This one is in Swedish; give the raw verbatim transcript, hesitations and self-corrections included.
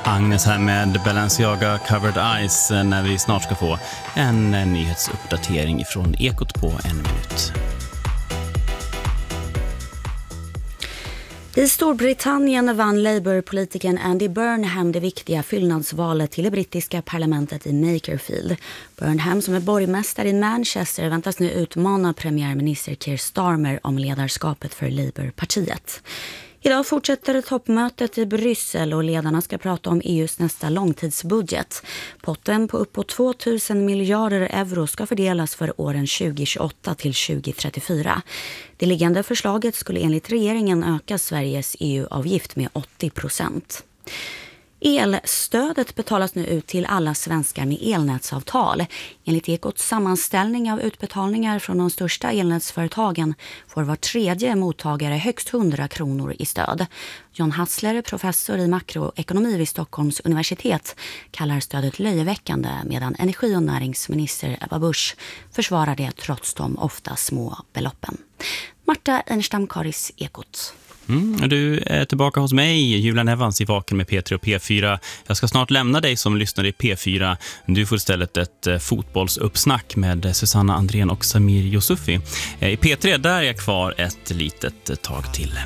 Agnes här med Balenciaga Covered Eyes när vi snart ska få en nyhetsuppdatering från Ekot på en minut. I Storbritannien vann Labour-politikern Andy Burnham det viktiga fyllnadsvalet till det brittiska parlamentet i Makerfield. Burnham, som är borgmästare i Manchester, väntas nu utmana premiärminister Keir Starmer om ledarskapet för Labour-partiet. Idag fortsätter toppmötet i Bryssel och ledarna ska prata om E U:s nästa långtidsbudget. Potten på uppåt två tusen miljarder euro ska fördelas för åren tjugo tjugoåtta till tjugo trettiofyra. Det liggande förslaget skulle enligt regeringen öka Sveriges E U-avgift med åttio procent. Elstödet betalas nu ut till alla svenskar med elnätsavtal. Enligt Ekots sammanställning av utbetalningar från de största elnätsföretagen får var tredje mottagare högst hundra kronor i stöd. John Hassler, professor i makroekonomi vid Stockholms universitet, kallar stödet löjeväckande, medan energi- och näringsminister Ebba Busch försvarar det trots de ofta små beloppen. Marta Ernstam Karis, Ekot. Mm, du är tillbaka hos mig, Julian Evans, i Vaken med P tre och P fyra. Jag ska snart lämna dig som lyssnar i P fyra. Du får istället ett eh, fotbollsuppsnack med Susanna Andrén och Samir Yusufi. Eh, I P tre där är jag kvar ett litet tag till.